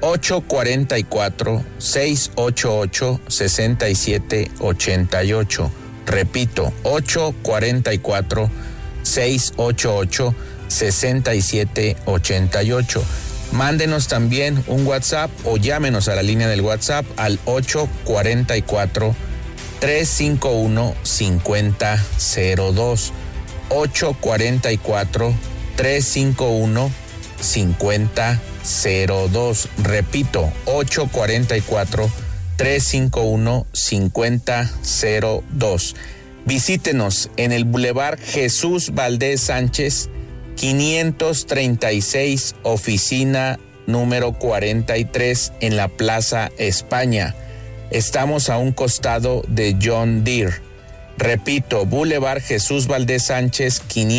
844-688-6788. Repito, 844-688-6788. Mándenos también un WhatsApp o llámenos a la línea del WhatsApp al 844-351-5002. 844-351-5002. Repito, 844-351-5002. Visítenos en el Boulevard Jesús Valdés Sánchez, 536, oficina número 43 en la Plaza España. Estamos a un costado de John Deere. Repito, Boulevard Jesús Valdés Sánchez,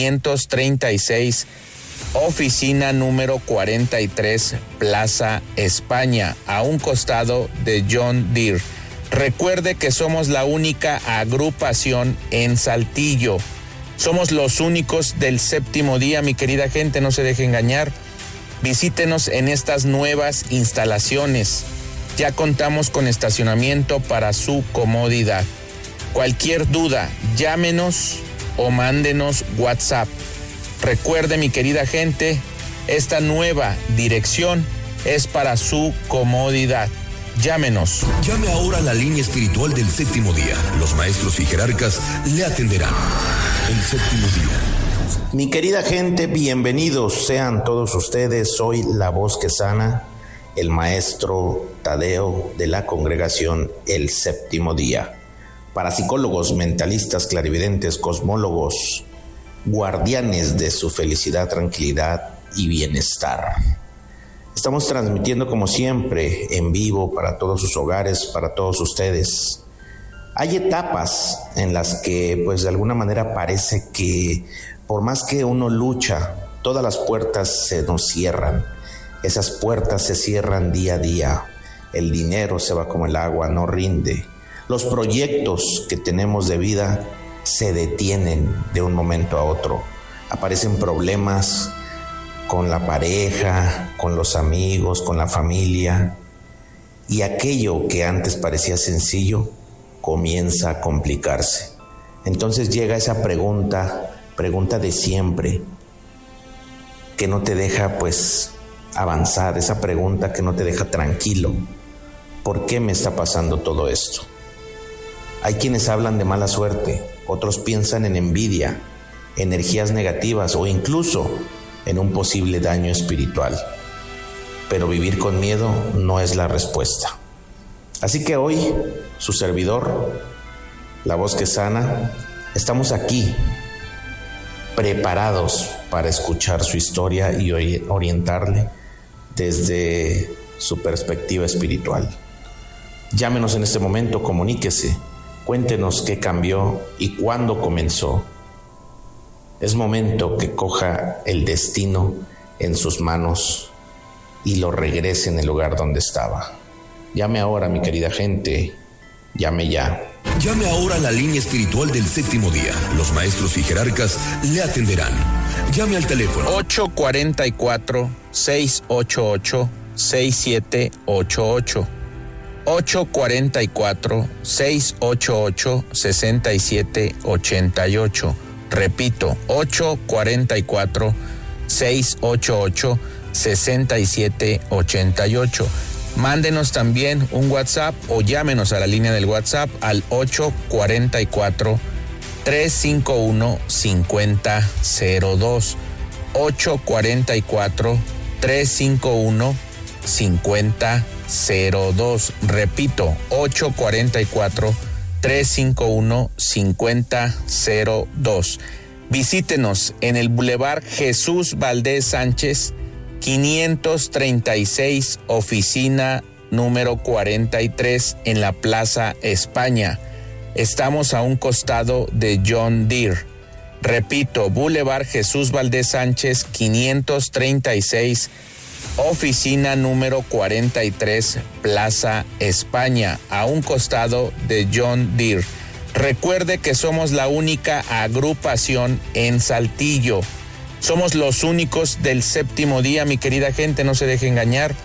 536, oficina número 43, Plaza España, a un costado de John Deere. Recuerde que somos la única agrupación en Saltillo. Somos los únicos del séptimo día, mi querida gente, no se deje engañar. Visítenos en estas nuevas instalaciones. Ya contamos con estacionamiento para su comodidad. Cualquier duda, llámenos o mándenos WhatsApp. Recuerde, mi querida gente, esta nueva dirección es para su comodidad. Llámenos. Llame ahora a la línea espiritual del séptimo día. Los maestros y jerarcas le atenderán. El séptimo día. Mi querida gente, bienvenidos sean todos ustedes. Soy la voz que sana, el maestro Tadeo de la congregación El Séptimo Día. Parapsicólogos, mentalistas, clarividentes, cosmólogos, guardianes de su felicidad, tranquilidad y bienestar. Estamos transmitiendo como siempre en vivo para todos sus hogares, para todos ustedes. Hay etapas en las que pues de alguna manera parece que por más que uno lucha, todas las puertas se nos cierran. Esas puertas se cierran día a día. El dinero se va como el agua, no rinde. Los proyectos que tenemos de vida se detienen de un momento a otro. Aparecen problemas con la pareja, con los amigos, con la familia. Y aquello que antes parecía sencillo comienza a complicarse. Entonces llega esa pregunta de siempre, que no te deja pues avanzar, esa pregunta que no te deja tranquilo. ¿Por qué me está pasando todo esto? Hay quienes hablan de mala suerte, otros piensan en envidia, energías negativas o incluso en un posible daño espiritual. Pero vivir con miedo no es la respuesta. Así que hoy, su servidor, la voz que sana, estamos aquí, preparados para escuchar su historia y orientarle desde su perspectiva espiritual. Llámenos en este momento, comuníquese, cuéntenos qué cambió y cuándo comenzó. Es momento que coja el destino en sus manos y lo regrese en el lugar donde estaba. Llame ahora, mi querida gente, llame ya. Llame ahora a la línea espiritual del séptimo día. Los maestros y jerarcas le atenderán. Llame al teléfono 844-688-6788. 844-688-6788. Repito, 844-688-6788. Mándenos también un WhatsApp o llámenos a la línea del WhatsApp al 844-351-5002. 844-351-5002. Repito, 844-351-5002. Visítenos en el Boulevard Jesús Valdés Sánchez, 536, oficina número 43 en la Plaza España. Estamos a un costado de John Deere. Repito, Boulevard Jesús Valdés Sánchez, 536, oficina número 43, Plaza España, a un costado de John Deere. Recuerde que somos la única agrupación en Saltillo. Somos los únicos del séptimo día, mi querida gente, no se deje engañar.